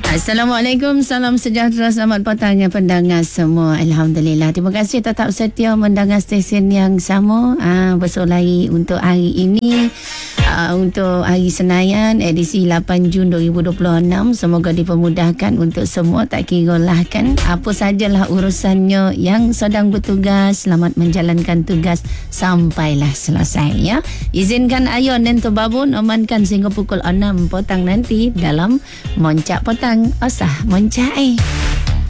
Assalamualaikum, salam sejahtera, selamat petang pendengar semua. Alhamdulillah, terima kasih tetap setia mendengar stesen yang sama. Bersolai untuk hari ini, untuk hari Senayan edisi 8 Jun 2026. Semoga dipermudahkan untuk semua, tak kira lah kan apa sajalah urusannya yang sedang bertugas. Selamat menjalankan tugas sampailah selesai ya. Izinkan Ayon dan Tobabun amankan sehingga pukul 6 petang nanti dalam Moncak Petang Osah Moncak